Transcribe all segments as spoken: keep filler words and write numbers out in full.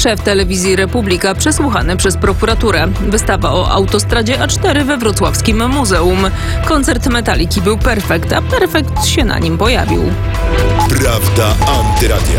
Szef telewizji Republika przesłuchany przez prokuraturę. Wystawa o autostradzie A cztery we wrocławskim muzeum. Koncert Metaliki był perfekt, a perfekt się na nim pojawił. Prawda Antyradia.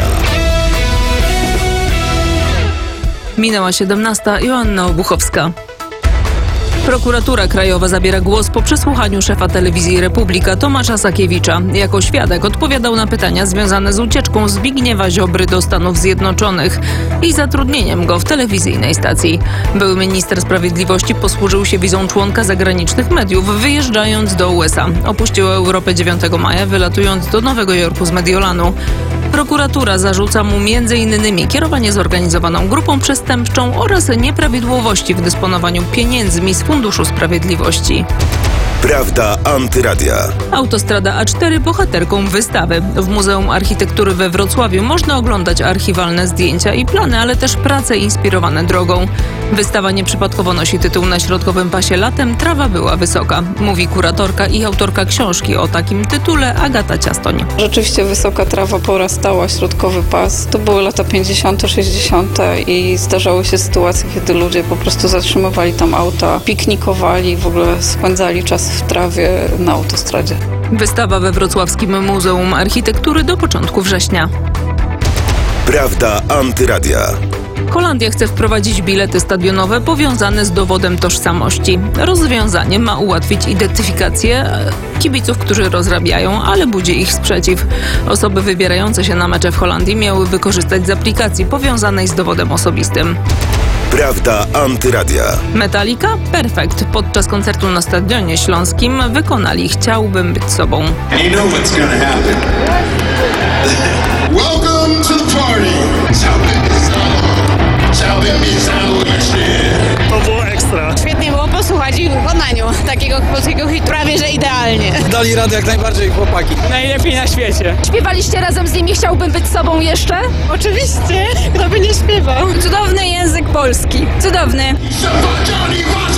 Minęła siedemnasta. Joanna Obuchowska. Prokuratura Krajowa zabiera głos po przesłuchaniu szefa telewizji Republika Tomasza Sakiewicza. Jako świadek odpowiadał na pytania związane z ucieczką Zbigniewa Ziobry do Stanów Zjednoczonych i zatrudnieniem go w telewizyjnej stacji. Były minister sprawiedliwości posłużył się wizą członka zagranicznych mediów, wyjeżdżając do U S A. Opuścił Europę dziewiątego maja, wylatując do Nowego Jorku z Mediolanu. Prokuratura zarzuca mu między innymi kierowanie zorganizowaną grupą przestępczą oraz nieprawidłowości w dysponowaniu pieniędzmi z Funduszu Sprawiedliwości. Prawda Antyradia. Autostrada A cztery bohaterką wystawy. W Muzeum Architektury we Wrocławiu można oglądać archiwalne zdjęcia i plany, ale też prace inspirowane drogą. Wystawa nieprzypadkowo nosi tytuł Na środkowym pasie latem trawa była wysoka, mówi kuratorka i autorka książki o takim tytule Agata Ciastoń. Rzeczywiście wysoka trawa porastała, środkowy pas. To były lata pięćdziesiąte, sześćdziesiąte i zdarzały się sytuacje, kiedy ludzie po prostu zatrzymywali tam auta, piknikowali, w ogóle spędzali czas w trawie na autostradzie. Wystawa we wrocławskim Muzeum Architektury do początku września. Prawda Antyradia. Holandia chce wprowadzić bilety stadionowe powiązane z dowodem tożsamości. Rozwiązanie ma ułatwić identyfikację kibiców, którzy rozrabiają, ale budzi ich sprzeciw. Osoby wybierające się na mecze w Holandii miałyby korzystać z aplikacji powiązanej z dowodem osobistym. Prawda Antyradia. Metalika? Perfekt. Podczas koncertu na Stadionie Śląskim wykonali Chciałbym być sobą. You know what's gonna happen. Welcome to the party. Chciałbym być cały. To było ekstra. Świetnie było posłuchać ich w wykonaniu takiego polskiego hitu, prawie że idealnie. Dali radę jak najbardziej chłopaki. Najlepiej na świecie. Śpiewaliście razem z nimi Chciałbym być sobą jeszcze? Oczywiście, kto by nie śpiewał. Cudowny język polski. Cudowny. Johnny